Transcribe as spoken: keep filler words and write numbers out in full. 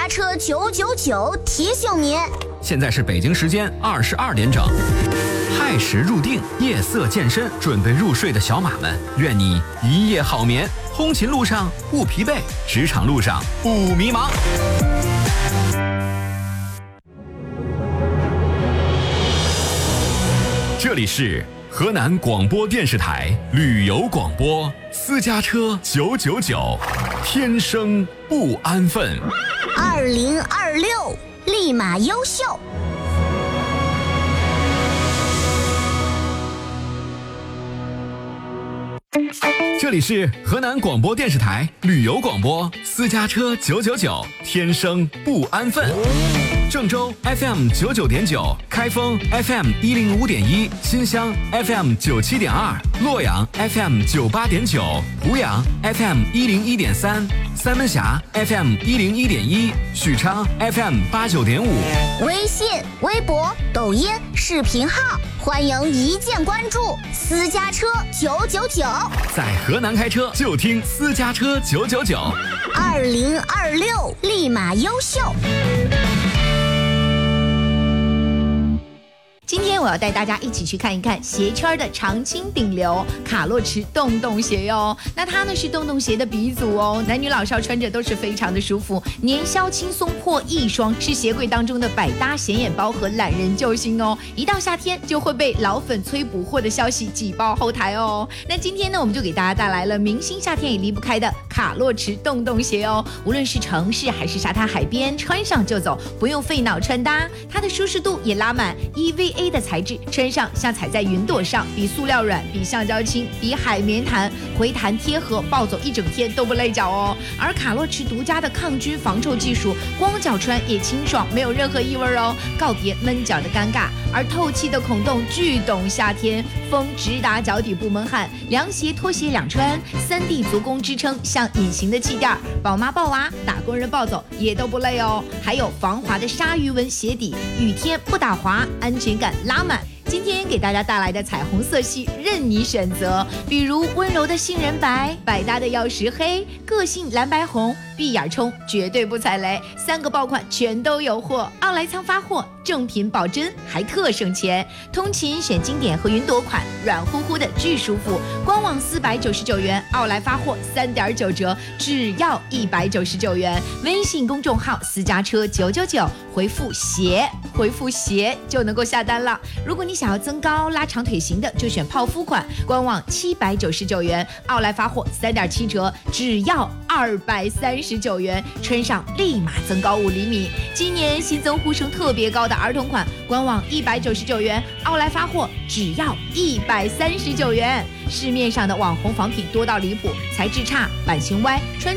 车九九九提醒您， 现在是北京时间二十二点整。亥时入定，夜色渐深，准备入睡的小马们，愿你一夜好眠。通勤路上不疲惫，职场路上不迷茫。这里是河南广播电视台旅游广播，私家车九九九，天生不安分。 二零二六立马优秀。 这里是河南广播电视台旅游广播，私家车九九九，天生不安分。郑州 F M 九九点九，开封 F M 一零五点一，新乡 F M 九七点二，洛阳 F M 九八点九，湖阳 F M 一零一点三，三门峡 F M 一零一点一，许昌 F M 八九点五。 微信、微博、抖音、视频号，欢迎一键关注。私家车九九九， 在河南开车就听私家车九九九。 二零二六立马优秀。 今天我要带大家一起去看一看鞋圈的常青顶流卡洛驰洞洞鞋哟。那它呢是洞洞鞋的鼻祖哦，男女老少穿着都是非常的舒服，年销轻松破亿双，是鞋柜当中的百搭显眼包和懒人救星哦。一到夏天就会被老粉催补货的消息挤爆后台哦。那今天呢，我们就给大家带来了明星夏天也离不开的卡洛驰洞洞鞋哦。无论是城市还是沙滩海边，穿上就走，不用费脑穿搭，它的舒适度也拉满 E V A 的材质，穿上像踩在云朵上，比塑料软，比橡胶轻，比海绵弹，回弹贴合，暴走一整天都不累脚哦。而卡洛驰独家的抗菌防臭技术，光脚穿也清爽，没有任何异味哦，告别闷脚的尴尬。而透气的孔洞巨懂夏天，风直达脚底不闷汗，凉鞋拖鞋两穿，三 D 足弓支撑，像隐形的气垫，宝妈抱娃，打工人暴走也都不累哦。还有防滑的鲨鱼纹鞋底，雨天不打滑，安全感拉满。今天给大家带来的彩虹色系任你选择，比如温柔的杏仁白，百搭的曜石黑，个性蓝白红，闭眼冲绝对不踩雷，三个爆款全都有货，奥莱仓发货，正品保真，还特省钱。通勤选经典和云朵款，软乎乎的巨舒服，官网四百九十九元，奥莱发货三点九折，只要一百九十九元。微信公众号私家车九九九，回复鞋，回复鞋就能够下单了。如果你想要增高拉长腿型的，就选泡芙款，官网七百九十九元，奥莱发货三点七折，只要二百三十九元，穿上立马增高五厘米。今年新增呼声特别高的儿童款，官网一百九十九元，奥莱发货只要一百三十九元。市面上的网红仿品多到离谱，材质差，版型歪，穿